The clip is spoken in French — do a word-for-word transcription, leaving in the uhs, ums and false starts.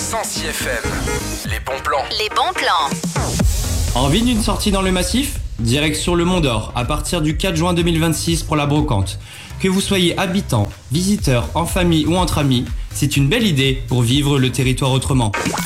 Sancy F M. Les bons plans. Les bons plans. Envie d'une sortie dans le massif ? Direction le Mont d'Or, à partir du quatre juin deux mille vingt-six pour la brocante. Que vous soyez habitant, visiteur, en famille ou entre amis, c'est une belle idée pour vivre le territoire autrement.